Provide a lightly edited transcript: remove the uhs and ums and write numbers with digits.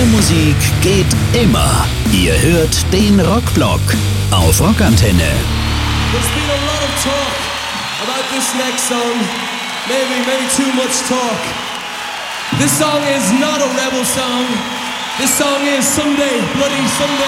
Musik geht immer. Ihr hört den Rockblock auf Rockantenne. There's been a lot of talk about this next song. Maybe too much talk. This song is not a rebel song. This song is Someday, Bloody Someday.